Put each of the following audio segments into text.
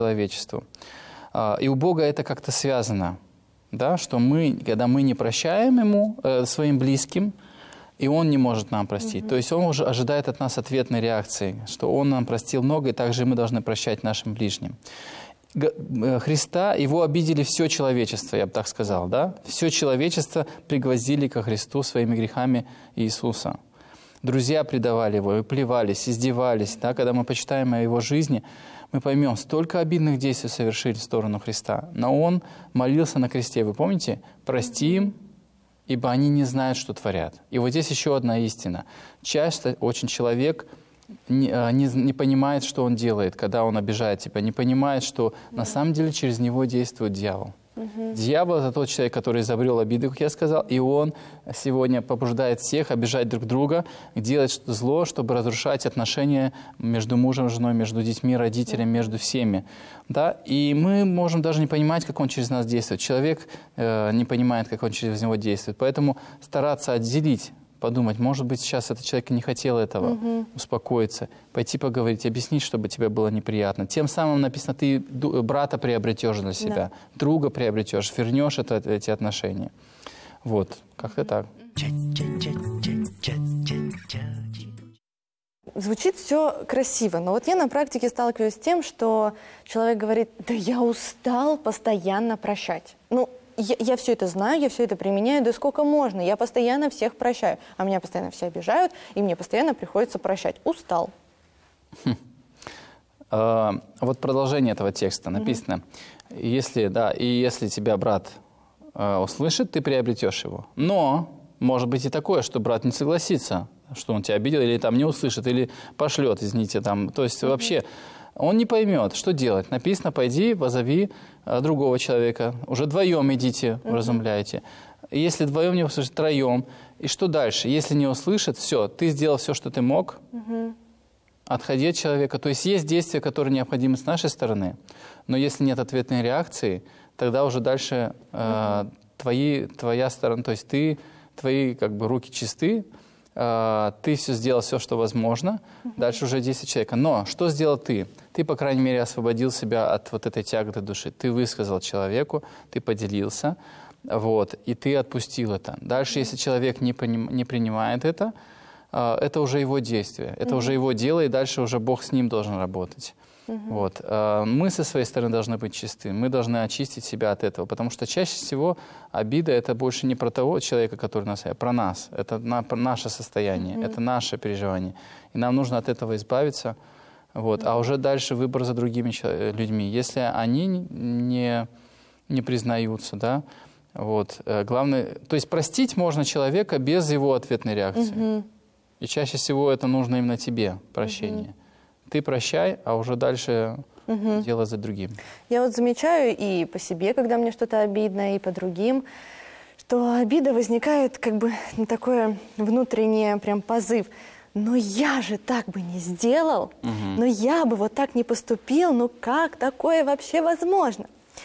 человечеству. И у Бога это как-то связано, да, что когда мы не прощаем Ему, своим близким, и Он не может нам простить. То есть Он уже ожидает от нас ответной реакции, что Он нам простил много, и также мы должны прощать нашим ближним. Христа, Его обидели все человечество, я бы так сказал, да? Все человечество пригвоздили ко Христу своими грехами Иисуса. Друзья предавали Его, и плевались, издевались. Да? Когда мы почитаем о Его жизни, мы поймем, столько обидных действий совершили в сторону Христа. Но Он молился на кресте, вы помните? «Прости им, ибо они не знают, что творят». И вот здесь еще одна истина. Часто очень человек не понимает, что он делает, когда он обижает тебя, не понимает, что на самом деле через него действует дьявол. Дьявол – это тот человек, который изобрел обиды, как я сказал, и он сегодня побуждает всех обижать друг друга, делать зло, чтобы разрушать отношения между мужем и женой, между детьми, родителями, между всеми. Да? И мы можем даже не понимать, как он через нас действует. Человек не понимает, как он через него действует. Поэтому стараться отделить, подумать, может быть, сейчас этот человек не хотел этого, успокоиться, пойти поговорить, объяснить, чтобы тебе было неприятно. Тем самым написано, ты брата приобретешь для себя, друга приобретешь, вернешь эти отношения. Вот, как-то так. Звучит все красиво, но вот я на практике сталкиваюсь с тем, что человек говорит, да я устал постоянно прощать. Ну, я все это знаю, я все это применяю, да сколько можно, я постоянно всех прощаю, а меня постоянно все обижают, и мне постоянно приходится прощать. Устал. Вот продолжение этого текста написано. Если тебя брат услышит, ты приобретешь его. Но может быть и такое, что брат не согласится, что он тебя обидел, или там не услышит, или пошлет, извините, там. То есть вообще он не поймет, что делать. Написано, пойди, позови другого человека. Уже вдвоем идите, вразумляйте. Если вдвоем не услышит, троем. И что дальше? Если не услышит, все, ты сделал все, что ты мог. Отходи от человека. То есть есть действия, которые необходимы с нашей стороны. Но если нет ответной реакции, тогда уже дальше твоя сторона, то есть твои как бы руки чисты, ты сделал все, что возможно, дальше уже действие человека. Но что сделал ты? Ты, по крайней мере, освободил себя от вот этой тяготы души. Ты высказал человеку, ты поделился, вот, и ты отпустил это. Дальше, если человек не принимает это уже его действие, это уже его дело, и дальше уже Бог с ним должен работать. Вот. Мы со своей стороны должны быть чисты, мы должны очистить себя от этого, потому что чаще всего обида – это больше не про того человека, который нас, а про нас. Это наше состояние, это наше переживание. И нам нужно от этого избавиться. Вот. А уже дальше выбор за другими людьми. Если они не признаются, да, вот, главное, то есть простить можно человека без его ответной реакции. И чаще всего это нужно именно тебе, прощение. Ты прощай, а уже дальше дело за другим. Я вот замечаю и по себе, когда мне что-то обидно, и по другим, что обида возникает как бы такое внутреннее прям позыв. Но я же так бы не сделал, но я бы вот так не поступил, ну как такое вообще возможно?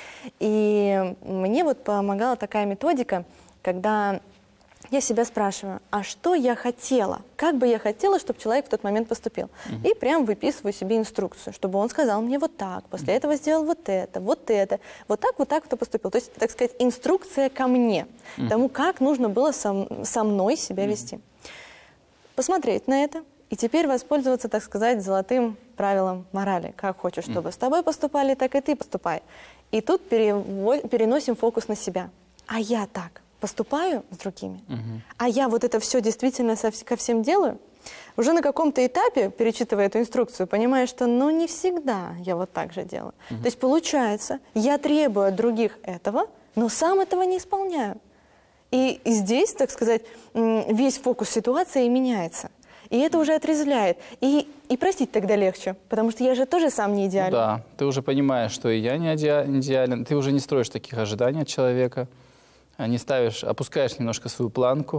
И мне вот помогала такая методика, когда я себя спрашиваю, а что я хотела? Как бы я хотела, чтобы человек в тот момент поступил? И прям выписываю себе инструкцию, чтобы он сказал мне вот так, после этого сделал вот это, вот так кто поступил. То есть, так сказать, инструкция ко мне, тому, как нужно было со мной себя вести. Посмотреть на это и теперь воспользоваться, так сказать, золотым правилом морали. Как хочешь, чтобы с тобой поступали, так и ты поступай. И тут переносим фокус на себя. А я так поступаю с другими? А я вот это все действительно ко всем делаю? Уже на каком-то этапе, перечитывая эту инструкцию, понимаю, что ну не всегда я вот так же делаю. То есть получается, я требую от других этого, но сам этого не исполняю. И здесь, так сказать, весь фокус ситуации меняется. И это уже отрезвляет. И простить тогда легче, потому что я же тоже сам не идеален. Ну да, ты уже понимаешь, что и я не идеален. Ты уже не строишь таких ожиданий от человека. Не ставишь, опускаешь немножко свою планку.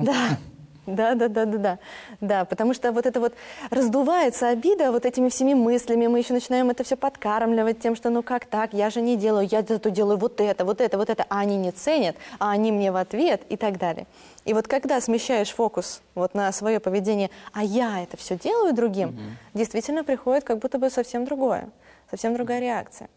Да, потому что вот это вот раздувается обида вот этими всеми мыслями, мы еще начинаем это все подкармливать тем, что ну как так, я же не делаю, я зато делаю вот это, а они не ценят, а они мне в ответ и так далее. И вот когда смещаешь фокус вот на свое поведение, а я это все делаю другим, действительно приходит как будто бы совсем другая реакция.